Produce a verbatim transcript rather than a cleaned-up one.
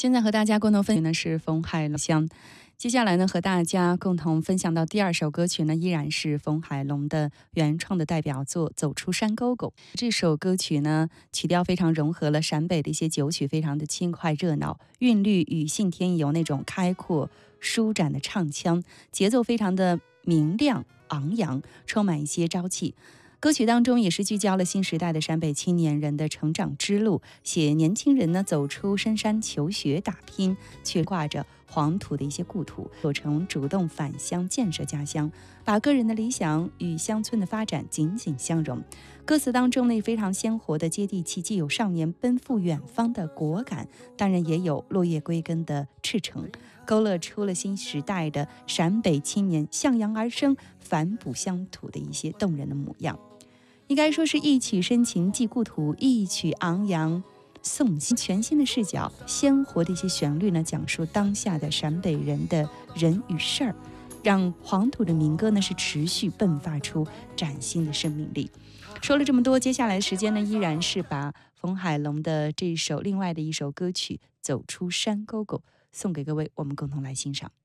现在和大家共同分享的是冯海龙乡。接下来呢，和大家共同分享到第二首歌曲呢，依然是冯海龙的原创的代表作《走出山沟沟》。这首歌曲呢，曲调非常融合了陕北的一些酒曲，非常的轻快热闹，韵律与信天游那种开阔舒展的唱腔，节奏非常的明亮昂扬，充满一些朝气。歌曲当中也是聚焦了新时代的陕北青年人的成长之路，写年轻人呢走出深山求学打拼，却挂着黄土的一些故土，有成主动返乡建设家乡，把个人的理想与乡村的发展紧紧相融。歌词当中呢非常鲜活的接地气，既有少年奔赴远方的果敢，当然也有落叶归根的赤诚，勾勒出了新时代的陕北青年向阳而生、反哺乡土的一些动人的模样。应该说是一曲深情寄故土，一曲昂扬送新，全新的视角，鲜活的一些旋律呢，讲述当下的陕北人的人与事儿，让黄土的民歌呢是持续迸发出崭新的生命力。说了这么多，接下来的时间呢，依然是把冯海龙的这首另外的一首歌曲《走出山沟沟》送给各位，我们共同来欣赏。